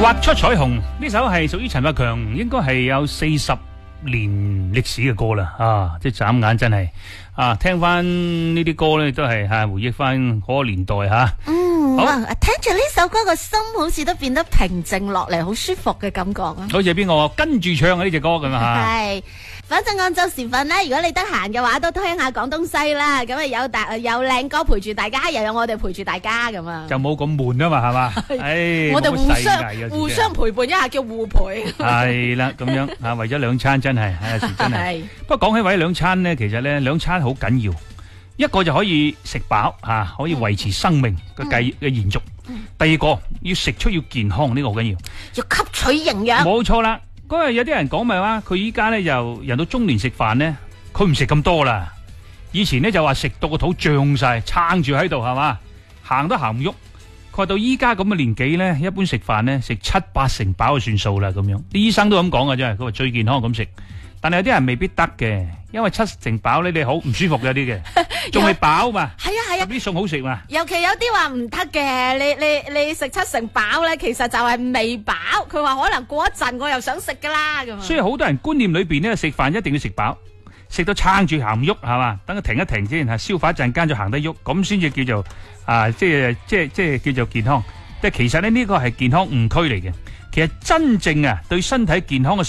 畫出彩虹呢首係屬於陳百強，應該係有40年歷史嘅歌啦，即係眨眼真係聽翻呢啲歌咧，都係回憶翻嗰個年代吓。好， 聽住呢首歌個心好似都變得平靜落嚟，好舒服嘅感覺啊！ 好似係邊個跟住唱呢隻歌咁啊？ 係，反正晏晝時分咧，如果你得閒嘅話，都聽下廣東西啦。咁啊有靚歌陪住大家，又有我哋陪住大家咁啊， 就冇咁悶啊嘛，係嘛？ 我哋互相陪伴一下，叫互陪。 係啦，咁樣為咗兩餐真係，有時真係。不過講起為咗兩餐咧，其實咧兩餐好緊要。一個就可以食飽可以維持生命嘅延續。第二個要食出要健康，呢個好緊要， 要吸取營養。冇錯啦，嗰日有啲人講咪話，佢依家咧又人到中年食飯咧，佢唔食咁多啦。以前咧就話食到個肚脹晒，撐住喺度係嘛，行都行唔喐。佢話到依家咁嘅年紀咧，一般食飯咧食7-8成飽就算數啦咁樣。啲醫生都咁講嘅真係，佢話最健康咁食。但係有啲人未必得嘅，因為7成飽咧你好唔舒服嘅啲嘅，仲係飽嘛。係啊，啲餸好食嘛。 尤其有啲話唔得嘅，你食7成飽咧，其實就係未飽。佢話可能過一陣我又想食噶啦咁。所以好多人觀念裏邊咧，食飯一定要食飽，食到撐住行唔喐係嘛，等佢停一停先，消化一陣間就行得喐，咁先至叫做即係叫做健康。即係其實咧呢個係健康誤區嚟嘅。其實真正對身體健康嘅